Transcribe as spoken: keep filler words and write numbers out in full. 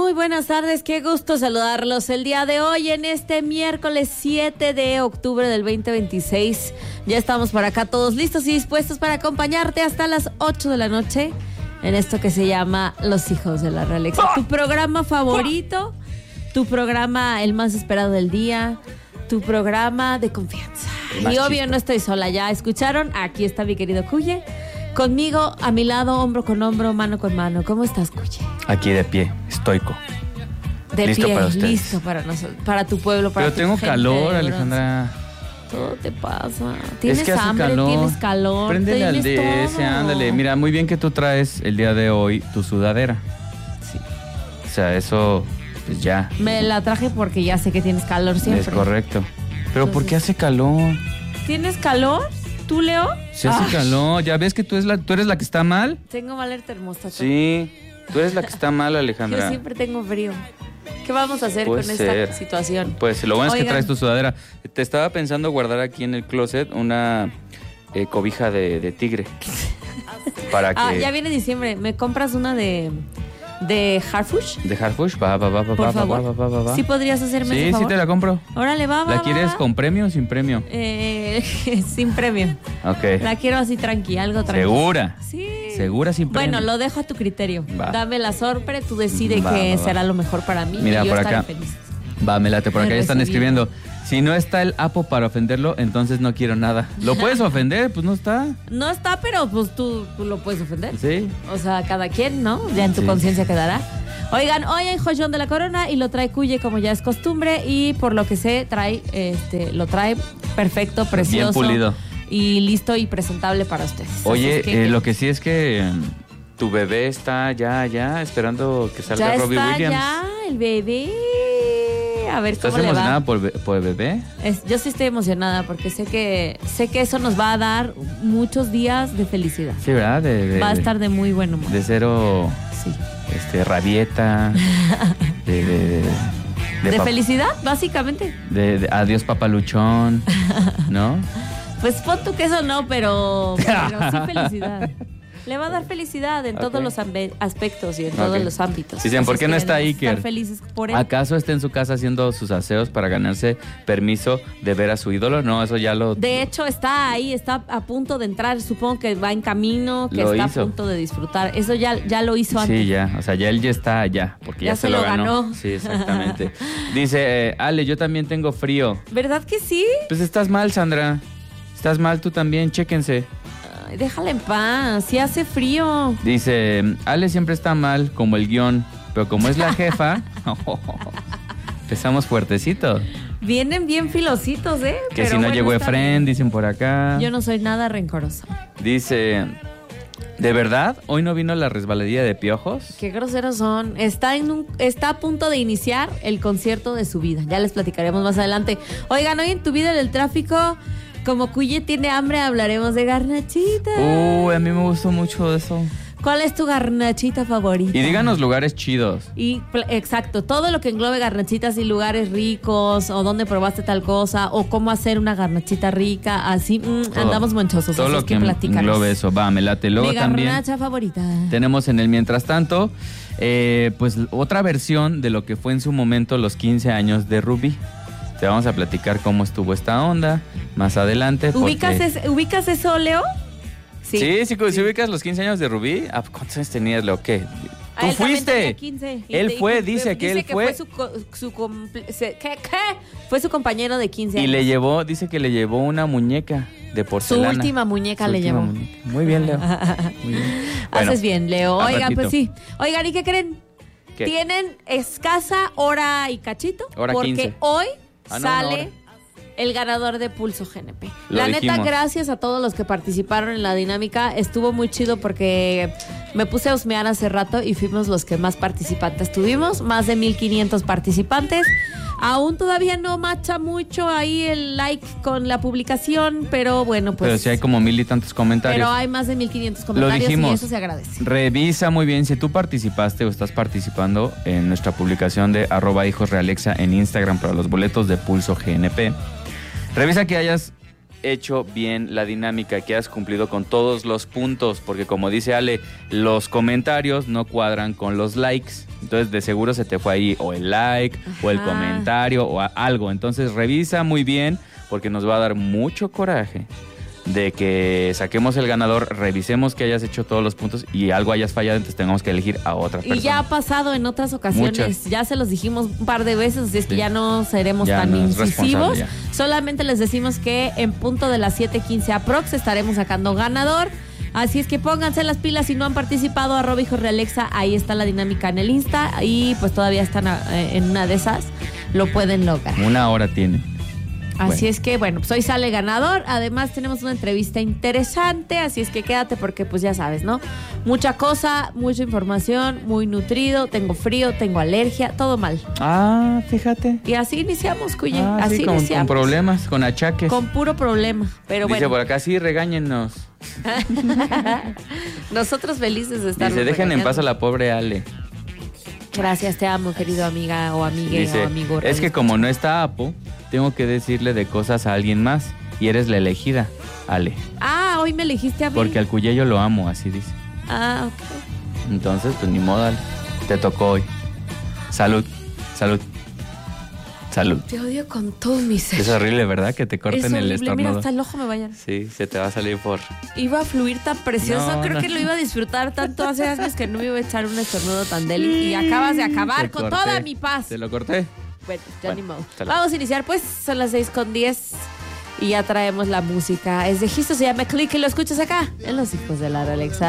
Muy buenas tardes, qué gusto saludarlos el día de hoy en este miércoles siete de octubre del veinte veintiséis. Ya estamos por acá todos listos y dispuestos para acompañarte hasta las ocho de la noche en esto que se llama Los Hijos de la Realexa. Tu programa favorito, tu programa el más esperado del día, tu programa de confianza. Y obvio chiste. No estoy sola, ya escucharon, aquí está mi querido Cuye. Conmigo, a mi lado, hombro con hombro, mano con mano. ¿Cómo estás, Cuye? Aquí de pie, estoico. De listo pie, para ustedes. listo para nosotros, para tu pueblo, para Pero tu tengo gente, calor, bro. Alejandra. Todo te pasa. Tienes Es que hace hambre, calor. tienes calor, Préndele al tienes D S, todo. ándale. Mira, muy bien que tú traes el día de hoy tu sudadera. Sí. O sea, eso, pues ya. Me la traje porque ya sé que tienes calor siempre. Es correcto. Pero Entonces, ¿por qué hace calor? ¿Tienes calor? ¿Tú, Leo? Se hace Ay, calor. ¿Ya ves que tú, es la, tú eres la que está mal? Tengo mal el termostato. Sí, tú eres la que está mal, Alejandra. Yo siempre tengo frío. ¿Qué vamos a hacer Puede con ser. esta situación? Pues lo bueno es Oigan. que traes tu sudadera. Te estaba pensando guardar aquí en el closet una eh, cobija de, de tigre. Para que... Ah, ya viene diciembre. ¿Me compras una de, de Harfush? ¿De Harfush? Va, va, va, va, Por va, favor. va, va, va, va. ¿Sí podrías hacerme Sí, ese favor? sí te la compro. Órale, va, va, ¿La va, quieres va. con premio o sin premio? Eh, sin premio. Ok. La quiero así tranqui, algo tranqui. ¿Segura? Sí. ¿Segura sin premio? Bueno, lo dejo a tu criterio. Va. Dame la sorpresa, tú decides Va, qué va, va. será lo mejor para mí. Mira, y yo por estaré acá. feliz. Va, me late. Por Me acá ya están recibí. escribiendo. Si no está el apo para ofenderlo, entonces no quiero nada. ¿Lo puedes ofender? Pues no está. No está, pero pues tú, tú lo puedes ofender. Sí. O sea, cada quien, ¿no? Ya en tu Sí. conciencia quedará. Oigan, hoy hay joyón de la corona y lo trae Cuye como ya es costumbre y por lo que sé trae, este, lo trae perfecto, precioso. Bien pulido. Y listo y presentable para ustedes. Oye, Así es que, eh, lo que sí es que mm, tu bebé está ya, ya, esperando que salga ya Robbie está Williams. ya el bebé. A ver ¿Estás cómo le emocionada va. por, be- por el bebé? Es- yo sí estoy emocionada porque sé que sé que eso nos va a dar muchos días de felicidad. Sí, ¿verdad? De, de- Va a estar de muy buen humor. de cero, Sí. este, rabieta, de, de, de, De, pap- felicidad, básicamente. de- de adiós papaluchón, ¿no? Pues pon tú que eso no, pero, pero sí felicidad. Le va a dar felicidad en todos Ok. los ambe- aspectos y en todos Ok. los ámbitos. Dicen, ¿por Así qué es no que está debemos Iker? estar felices por él. ¿Acaso está en su casa haciendo sus aseos para ganarse permiso de ver a su ídolo? No, eso ya lo... De hecho, está ahí, está a punto de entrar. Supongo que va en camino, que Lo está hizo. a punto de disfrutar. Eso ya, ya lo hizo antes. Sí, ya. O sea, ya él ya está allá, porque ya, Ya se, se lo lo ganó. ganó. Sí, exactamente. Dice, eh, Ale, yo también tengo frío. ¿Verdad que sí? Pues estás mal, Sandra. Estás mal tú también, chéquense. Ay, déjala en paz, sí hace frío. Dice, Ale siempre está mal, como el guión, pero como es la jefa, empezamos fuertecito. Vienen bien filositos, ¿eh? Que Pero si no bueno, llegó está Efren, bien. dicen por acá. Yo no soy nada rencorosa. Dice, ¿de verdad hoy no vino la resbaladilla de piojos? Qué groseros son. Está, en un, está a punto de iniciar el concierto de su vida. Ya les platicaremos más adelante. Oigan, hoy en Tu Vida en el Tráfico, como Cuye tiene hambre, hablaremos de garnachitas. Uy, a mí me gustó mucho eso. ¿Cuál es tu garnachita favorita? Y díganos lugares chidos. Y pl- exacto, todo lo que englobe garnachitas y lugares ricos, o dónde probaste tal cosa, o cómo hacer una garnachita rica, así mm, Todo. andamos monchosos. Todo así lo es que platícanos. englobe eso, va, me late. Luego Mi también garnacha favorita. tenemos en el mientras tanto, eh, pues otra versión de lo que fue en su momento los quince años de Rubí. Te vamos a platicar cómo estuvo esta onda más adelante. porque- ¿Ubicas, es- ¿Ubicas eso, Leo? Sí, sí, sí, si ubicas los quince años de Rubí. Ah, ¿cuántos años tenías, Leo? ¿Qué? Ah, ¿Tú él también fuiste? tenía quince. Y Él te- y fue, que- dice que él fue. fue su, co- su comple- se- ¿qué, qué? Fue su compañero de quince Y años. le llevó, dice que le llevó una muñeca de Su porcelana. última muñeca Su le última llevó. muñeca. Muy bien, Leo. Muy bien. Bueno, Haces bien, Leo. al Oigan, ratito. pues sí. Oigan, ¿y qué creen? ¿Qué? Tienen escasa hora y cachito. Hora porque quince. hoy Ah, no, una hora. sale el ganador de Pulso G N P. Lo La neta, dijimos. gracias a todos los que participaron en la dinámica. Estuvo muy chido porque me puse a husmear hace rato y fuimos los que más participantes tuvimos. Más de mil quinientos participantes. Aún todavía no macha mucho ahí el like con la publicación, pero bueno, pues... Pero sí hay como mil y tantos comentarios. Pero hay más de mil quinientos comentarios dijimos. y eso se agradece. Revisa muy bien si tú participaste o estás participando en nuestra publicación de arroba hijos realexa en Instagram para los boletos de Pulso G N P. Revisa que hayas hecho bien la dinámica, que has cumplido con todos los puntos, porque como dice Ale, los comentarios no cuadran con los likes. Entonces de seguro se te fue ahí o el like, ajá, o el comentario o algo. Entonces revisa muy bien, porque nos va a dar mucho coraje de que saquemos el ganador, revisemos que hayas hecho todos los puntos y algo hayas fallado, entonces tengamos que elegir a otra persona. Y ya ha pasado en otras ocasiones, muchas. Ya se los dijimos un par de veces, así es que sí, ya no seremos ya tan no incisivos. Solamente les decimos que en punto de las siete quince aprox estaremos sacando ganador. Así es que pónganse las pilas si no han participado, arroba Hijos de Alexa, ahí está la dinámica en el Insta y pues todavía están en una de esas, lo pueden lograr. Una hora tiene. Así bueno. es que, bueno, pues hoy sale ganador. Además tenemos una entrevista interesante, así es que quédate porque pues ya sabes, ¿no? Mucha cosa, mucha información, muy nutrido, tengo frío, tengo alergia, todo mal. Ah, fíjate. Y así iniciamos, Cuye, ah, así sí, con, iniciamos. Con problemas, con achaques. Con puro problema, pero Dice bueno. por acá, sí, regáñennos. Nosotros felices de estar. Dice, dejen regañando en paz a la pobre Ale. Gracias, te amo, querido amiga o amigue Dice, o amigo. Es que como no está Apo, tengo que decirle de cosas a alguien más y eres la elegida, Ale. Ah, hoy me elegiste a mí. Porque al Cuyello lo amo, así dice. Ah, ok. Entonces, pues ni modo, Ale. Te tocó hoy. Salud, salud, salud. Te odio con todo mi ser. Es horrible, ¿verdad? Que te corten es el estornudo. Mira, hasta el ojo me vayan. Sí, se te va a salir por... Iba a fluir tan precioso, no, creo no. que lo iba a disfrutar tanto hace años que no me iba a echar un estornudo tan deli y acabas de acabar te con corté. toda mi paz. Te lo corté. Bueno, ya bueno, ni modo. salud. Vamos a iniciar, pues, son las seis con diez y ya traemos la música. Es de Gisto, se llama Click y lo escuchas acá en Los Hijos de la Alexa.